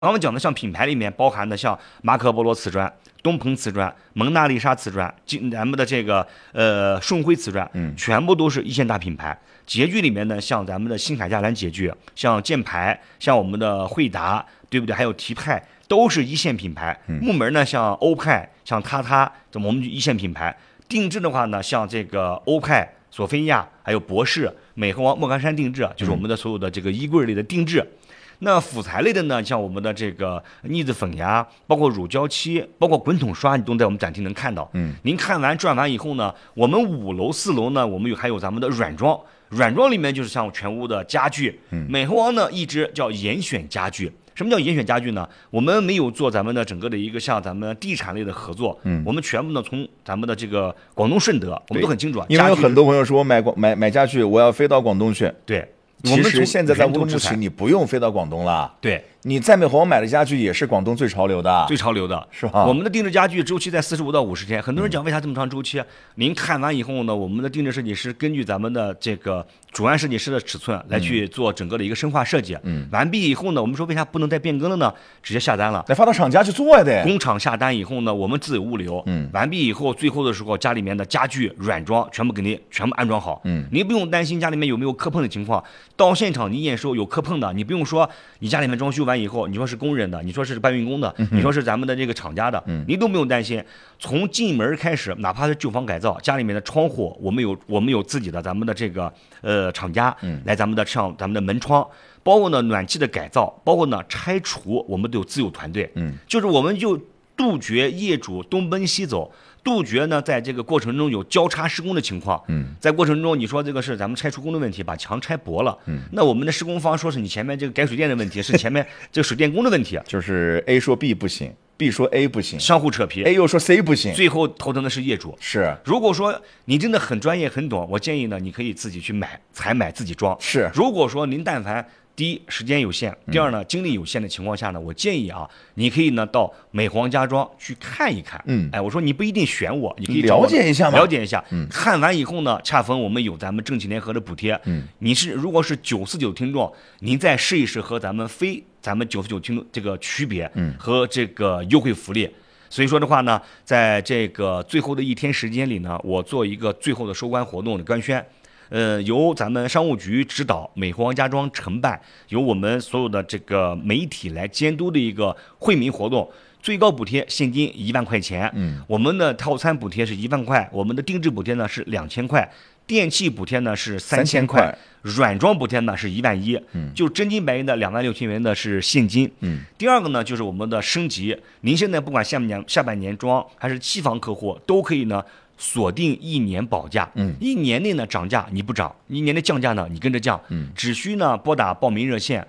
我们讲的像品牌里面包含的像马可波罗瓷砖、东鹏瓷砖、蒙娜丽莎瓷砖、咱们的这个顺辉瓷砖，全部都是一线大品牌。洁具里面呢，像咱们的新海嘉兰洁具，像箭牌，像我们的惠达，对不对？还有缇派，都是一线品牌。木门呢，像欧派、像榻，我们一线品牌。定制的话呢，像这个欧派、索菲亚，还有博士、美和王、莫干山定制，就是我们的所有的这个衣柜类的定制。那辅材类的呢，像我们的这个腻子粉呀，包括乳胶漆，包括滚筒刷，你都在我们展厅能看到。您看完转完以后呢，我们5楼4楼呢，我们还有咱们的软装，软装里面就是像全屋的家具。美和王呢一直叫严选家具。什么叫严选家具呢？我们没有做咱们的整个的一个像咱们地产类的合作，我们全部呢从咱们的这个广东顺德，我们都很清楚。 因为有很多朋友说买家具，我要飞到广东去。 对。 其实现在在乌鲁木齐，你不用飞到广东了。 对， 你在美和王买的家具也是广东最潮流的，是吧？ 我们的定制家具周期在45到50天。很多人讲为啥这么长周期？您看完以后呢，我们的定制设计师根据咱们的这个主案设计师的尺寸来去做整个的一个深化设计。完毕以后呢，我们说为啥不能再变更了呢？直接下单了， 得发到厂家去做呀得。 工厂下单以后呢，我们自有物流。完毕以后，最后的时候家里面的家具软装全部给您全部安装好。您不用担心家里面有没有磕碰的情况。到现场你验收有磕碰的，你不用说你家里面装修完以后，你说是工人的，你说是搬运工的，你说是咱们的这个厂家的，你都不用担心。从进门开始，哪怕是旧房改造，家里面的窗户，我们有自己的咱们的这个厂家来咱们的门窗，包括呢暖气的改造，包括呢拆除，我们都有自有团队。就是我们就杜绝业主东奔西走。杜绝呢，在这个过程中有交叉施工的情况。在过程中，你说这个是咱们拆除工的问题，把墙拆薄了。那我们的施工方说是你前面这个改水电的问题，是前面这个水电工的问题。 就是 A 说 B 不行，B 说 A 不行， 相互扯皮 ，A 又说 C 不行， 最后头疼的是业主。 是， 如果说你真的很专业很懂，我建议呢，你可以自己去采买自己装。 是， 如果说您但凡第一时间有限，第二呢精力有限的情况下呢，我建议啊，你可以呢到美皇家装去看一看。我说你不一定选我，你可以了解一下嘛， 了解一下。看完以后呢，恰逢我们有咱们政企联合的补贴。你如果是949听众，您再试一试和咱们949听众这个区别和这个优惠福利。所以说的话呢，在这个最后的1天时间里呢，我做一个最后的收官活动的官宣。由咱们商务局指导，美和王家装承办，由我们所有的这个媒体来监督的一个惠民活动。最高补贴现金1万块钱，我们的套餐补贴是1万块，我们的定制补贴呢是2000块，电器补贴呢是3000块，软装补贴呢是1万1，就真金白银的26000元的是现金。第二个呢就是我们的升级，您现在不管下半年装还是期房客户都可以呢。锁定1年保价，1年内呢涨价你不涨，1年内降价呢你跟着降，只需呢拨打报名热线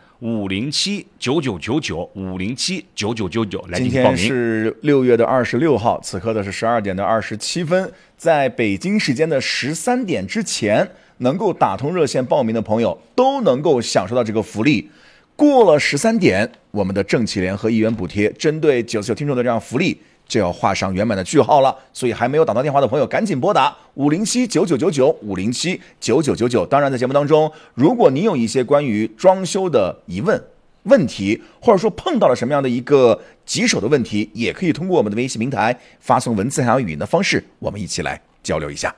507-9999，507-9999来进行报名。 今天是6月26号，此刻的是12点27分，在北京时间的13点之前，能够打通热线报名的朋友都能够享受到这个福利。过了13点，我们的政企联合1元补贴针对99听众的这样福利就要画上圆满的句号了，所以还没有打到电话的朋友赶紧拨打507-9999，507-9999。当然在节目当中，如果您有一些关于装修的疑问题，或者说碰到了什么样的一个棘手的问题，也可以通过我们的微信平台发送文字还有语音的方式，我们一起来交流一下。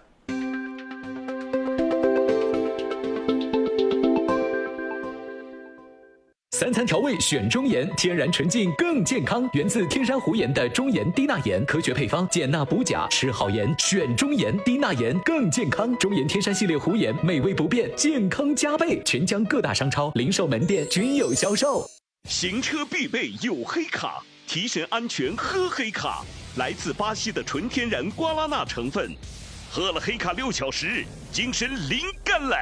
3餐调味选中盐，天然纯净更健康，源自天山湖盐的中盐低钠盐，科学配方，减钠补钾，吃好盐选中盐，低钠盐更健康。中盐天山系列湖盐，美味不变，健康加倍，全疆各大商超、零售门店均有销售。 行车必备有黑卡，提神安全喝黑卡，来自巴西的纯天然瓜拉纳成分，喝了黑卡6小时，精神灵感了。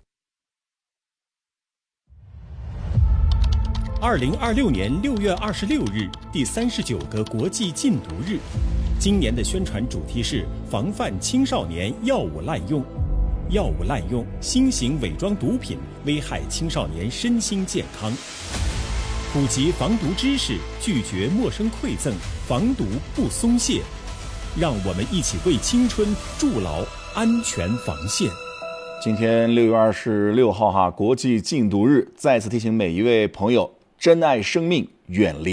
2026年6月26日，第39个国际禁毒日。今年的宣传主题是防范青少年药物滥用。药物滥用，新型伪装毒品危害青少年身心健康。普及防毒知识，拒绝陌生馈赠，防毒不松懈。让我们一起为青春筑牢安全防线。 今天6月26号国际禁毒日，再次提醒每一位朋友， 珍爱生命，远离